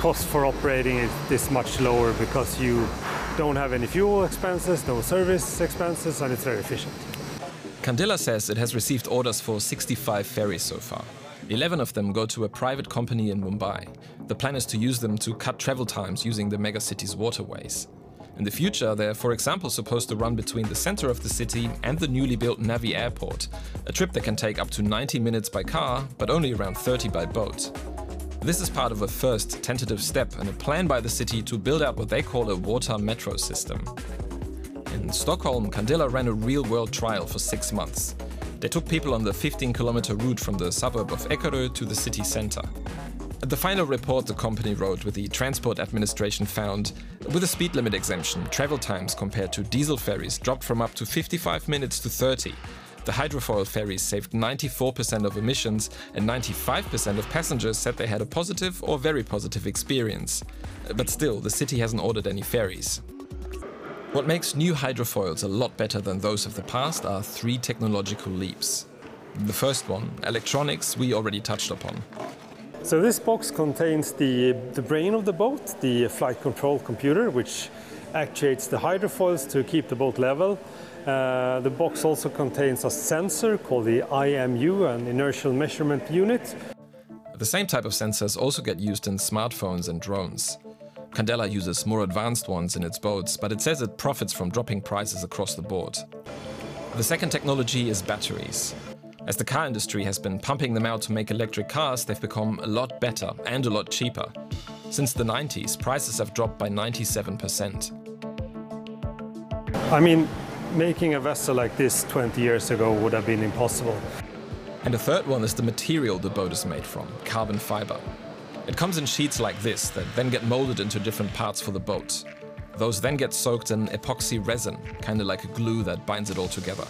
cost for operating it is much lower because you don't have any fuel expenses, no service expenses, and it's very efficient. Candela says it has received orders for 65 ferries so far. 11 of them go to a private company in Mumbai. The plan is to use them to cut travel times using the megacity's waterways. In the future, they're, for example, supposed to run between the center of the city and the newly built Navi Airport, a trip that can take up to 90 minutes by car, but only around 30 by boat. This is part of a first tentative step in a plan by the city to build out what they call a water metro system. In Stockholm, Candela ran a real-world trial for 6 months. They took people on the 15-kilometer route from the suburb of Eckerö to the city center. The final report the company wrote with the Transport Administration found, with a speed limit exemption, travel times compared to diesel ferries dropped from up to 55 minutes to 30. The hydrofoil ferries saved 94% of emissions, and 95% of passengers said they had a positive or very positive experience. But still, the city hasn't ordered any ferries. What makes new hydrofoils a lot better than those of the past are 3 technological leaps. The first one, electronics, we already touched upon. So this box contains the brain of the boat, the flight control computer, which actuates the hydrofoils to keep the boat level. The box also contains a sensor called the IMU, an inertial measurement unit. The same type of sensors also get used in smartphones and drones. Candela uses more advanced ones in its boats, but it says it profits from dropping prices across the board. The second technology is batteries. As the car industry has been pumping them out to make electric cars, they've become a lot better and a lot cheaper. Since the 90s, prices have dropped by 97%. I mean, making a vessel like this 20 years ago would have been impossible. And the third one is the material the boat is made from, carbon fiber. It comes in sheets like this that then get molded into different parts for the boat. Those then get soaked in epoxy resin, kind of like a glue that binds it all together.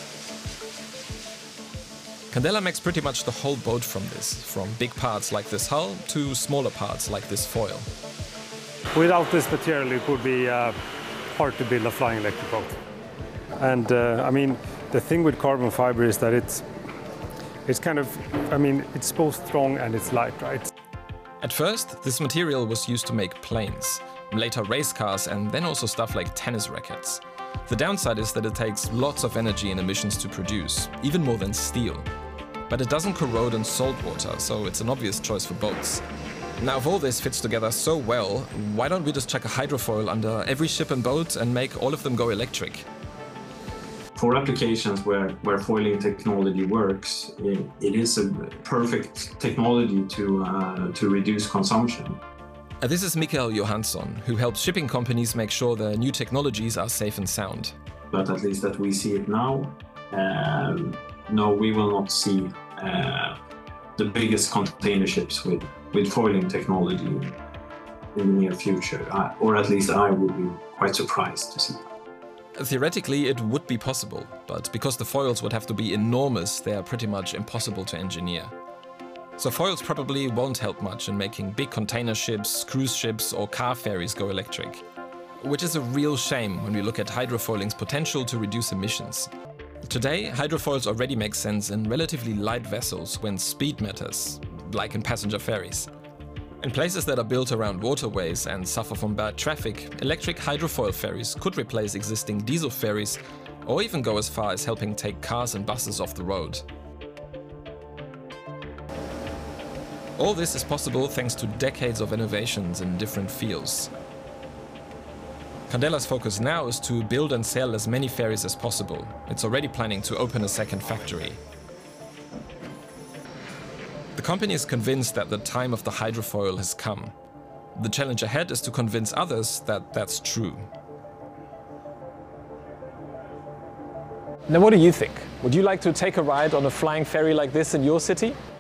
Candela makes pretty much the whole boat from this, from big parts like this hull to smaller parts like this foil. Without this material, it would be hard to build a flying electric boat. And I mean, the thing with carbon fiber is that it's kind of, I mean, it's both strong and it's light, right? At first, this material was used to make planes, later race cars, and then also stuff like tennis rackets. The downside is that it takes lots of energy and emissions to produce, even more than steel. But it doesn't corrode in salt water, so it's an obvious choice for boats. Now, if all this fits together so well, why don't we just chuck a hydrofoil under every ship and boat and make all of them go electric? For applications where foiling technology works, it is a perfect technology to reduce consumption. This is Mikael Johansson, who helps shipping companies make sure their new technologies are safe and sound. But at least that we see it now, no, we will not see the biggest container ships with foiling technology in the near future, or at least I would be quite surprised to see that. Theoretically, it would be possible, but because the foils would have to be enormous, they are pretty much impossible to engineer. So foils probably won't help much in making big container ships, cruise ships or car ferries go electric. Which is a real shame when we look at hydrofoiling's potential to reduce emissions. Today, hydrofoils already make sense in relatively light vessels when speed matters, like in passenger ferries. In places that are built around waterways and suffer from bad traffic, electric hydrofoil ferries could replace existing diesel ferries or even go as far as helping take cars and buses off the road. All this is possible thanks to decades of innovations in different fields. Candela's focus now is to build and sell as many ferries as possible. It's already planning to open a second factory. The company is convinced that the time of the hydrofoil has come. The challenge ahead is to convince others that that's true. Now, what do you think? Would you like to take a ride on a flying ferry like this in your city?